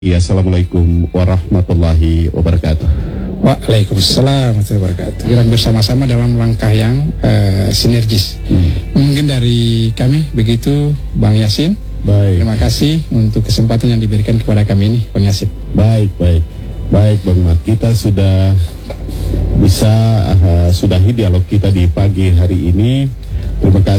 Ya, Assalamualaikum warahmatullahi wabarakatuh. Waalaikumsalam warahmatullahi wabarakatuh. Kita bersama-sama dalam langkah yang sinergis. Mungkin dari kami begitu, Bang Yasin. Baik. Terima kasih untuk kesempatan yang diberikan kepada kami ini, Bang Yasin. Baik, Bang Mat. Kita sudah bisa sudahi dialog kita di pagi hari ini. Terima kasih.